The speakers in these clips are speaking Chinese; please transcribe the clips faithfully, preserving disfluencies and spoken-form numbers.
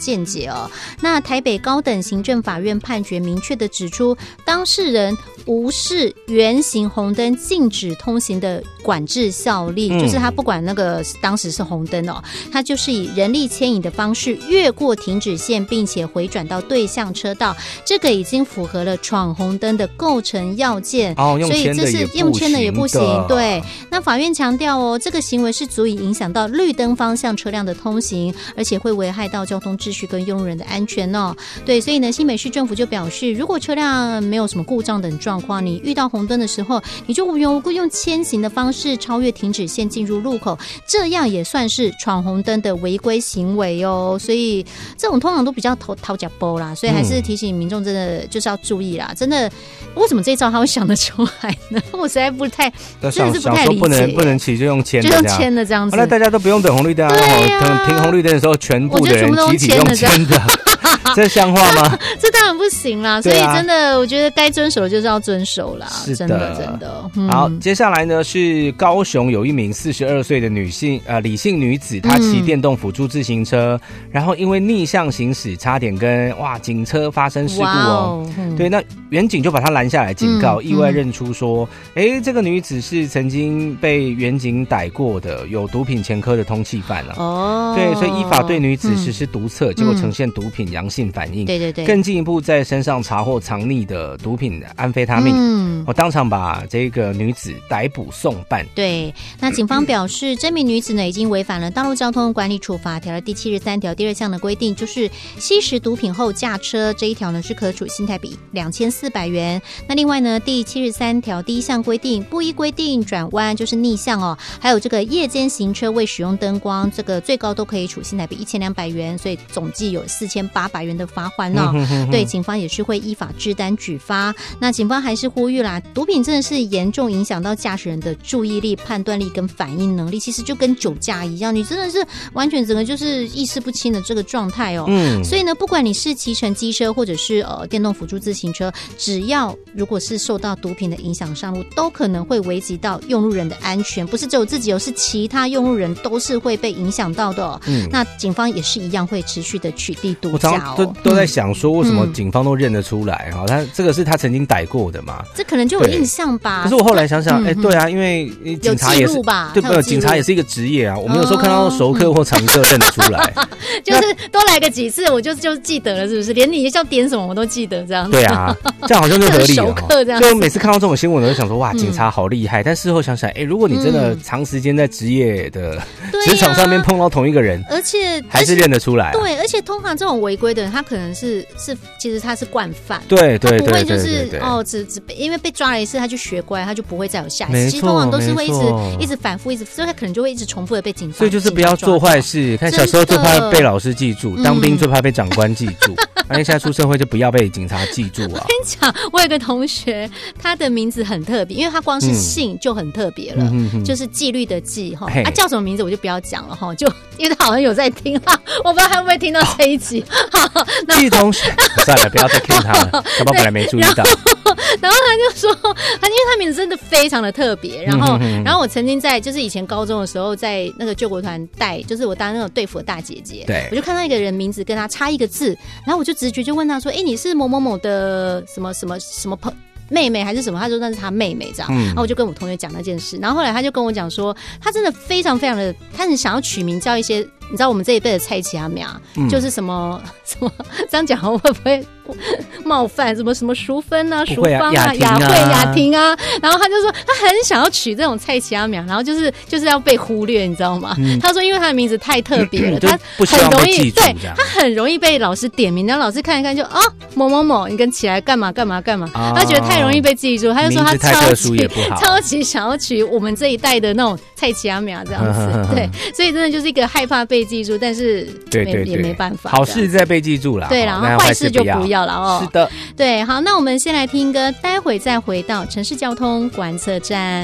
见解哦。那台北高等行政法院判决明确的指出，当事人无视圆形红灯禁止通行的管制效力，嗯、就是他不管那个当时是红灯哦，他就是以人力牵引的方式越过停止线，并且回转到对向车道，这个已经符合了闯红灯的构成要件。 哦， 所以这是用牵的也不行。对，那法院强调哦，这个行为是足以影响到绿灯方向车辆的通行，而且会危害到交通秩序跟用路人的安全哦。对，所以呢，新北市政府就表示，如果车辆没有什么故障等状况，你遇到红灯的时候，你就无缘无故用牵行的方式超越停止线进入路口，这样也算是闯红灯的违规行为哦。所以这种通常都比较讨讨假包啦，所以还是提醒民众真的就是要注意啦。真的，为什么这一招他会想得出来呢？我实在不太，真的是不太理解。 不能不能骑就用牵的， 就用牵的这样子。 那大家都不用等红绿灯啊，等停红绿灯的时候，全部的人集体用牵的。这像话吗？ 这当然不行啦，所以真的，我觉得该遵守的就是要遵守啦。 是的， 真的真的、嗯。 好，接下来呢是高雄有一名四十二岁的女性呃李姓女子，她骑电动辅助自行车、嗯，然后因为逆向行驶，差点跟哇警车发生事故哦。嗯、对，那远警就把她拦下来警告，嗯、意外认出说，哎、嗯，这个女子是曾经被远警逮过的，有毒品前科的通缉犯啊。哦，对，所以依法对女子实施毒测，嗯、结果呈现毒品阳性反应。对对对，更进一步在身上查获藏匿的毒品安非他命，嗯，我当场把这个女子逮捕送办。 对，那警方表示，这名女子呢已经违反了《道路交通管理处罚条》的第七十三条第二项的规定，就是吸食毒品后驾车这一条呢是可处新台币两千四百元。那另外呢，第七十三条第一项规定，不依规定转弯就是逆向哦，还有这个夜间行车未使用灯光，这个最高都可以处新台币一千两百元，所以总计有四千八百元的罚款哦。嗯、哼哼哼对，警方也是会依法制单举发。那警方还是呼吁啦，毒品真的是严重影响到驾驶人的注意力、判断力跟反应能力，其实就跟酒驾一样，你真的是完全整个就是意识不清的这个状态哦。嗯，所以呢，不管你是骑乘机车或者是呃电动辅助自行车，只要如果是受到毒品的影响上路，都可能会危及到用路人的安全，不是只有自己哦，是其他用路人都是会被影响到的哦。嗯，那警方也是一样会持续的取缔毒驾哦。我常常都都在想说，为什么警方都认得出来？哈、嗯，他这个是他曾经逮过的嘛？ 这可能就有印象吧。 可是我后来想想，哎、嗯欸，对啊，因为警察也是吧， 对，没有警察也是一个职业啊。我们有时候看到熟客或常客认得出来， 就是多来个几次，我就就记得了，是不是？连你要点什么我都记得，这样子。 对啊，这样好像就合理了。 熟客这样， 所以我每次看到这种新闻，我就想说，哇，警察好厉害。嗯、但事后想想，哎、欸，如果你真的长时间在职业的职场上面碰到同一个人， 而且还是认得出来、啊。 对，而且通常这种违规的人，他可能是是其实他是惯犯， 对对对，他不会就是哦，只只因为被抓了一次他就学乖，他就不会再有下一次。其实通常都是会一直一直反复，一直，所以他可能就会一直重复的被警方。 所以就是不要做坏事。看小时候最怕被老师记住，当兵最怕被长官记住。那、嗯、现在出社会就不要被警察记住啊！我跟你讲，我有个同学，他的名字很特别，因为他光是姓就很特别了，嗯、就是纪律的纪哈。他、啊、叫什么名字我就不要讲了哈，就因为他好像有在听哈，我不知道他会不会听到这一集。 纪同学，算了，不要再 cue 他了，要不然本来没注意到。 然后他就说，他因为他名字真的非常的特别，然后、嗯、然后我曾经在就是以前高中的时候，在那个救国团带，就是我当那种队服的大姐姐，对，我就看到一个人名字跟他差一个字，然后我就直觉就问他说，哎，你是某某某的什么什么什么朋妹妹还是什么？他说那是他妹妹这样，嗯、然后我就跟我同学讲那件事，然后后来他就跟我讲说，他真的非常非常的，他很想要取名叫一些，你知道我们这一辈的蔡奇阿苗，嗯、就是什么什么，这样讲会不会冒犯？什么什么淑芬啊、淑芳啊、雅慧、雅婷啊，然后他就说他很想要取这种蔡奇阿苗，然后就是就是要被忽略，你知道吗？嗯、他说因为他的名字太特别了，他很容易对他很容易被老师点名，然后老师看一看就啊某某某，你跟起来干嘛干嘛干嘛，哦、他觉得太容易被记住，他就说他超级超级想要取我们这一代的那种蔡奇阿苗这样子，呵呵呵对，所以真的就是一个害怕被记住，但是对对对也没办法， 好事再被记住啦， 对，然后坏事就不要了哦。 是的， 对，好，那我们先来听歌，待会再回到城市交通观测站。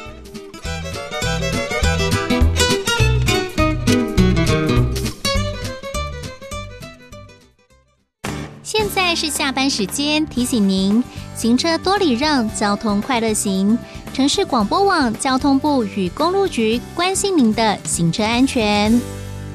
现在是下班时间，提醒您行车多礼让，交通快乐行。城市广播网交通部与公路局关心您的行车安全。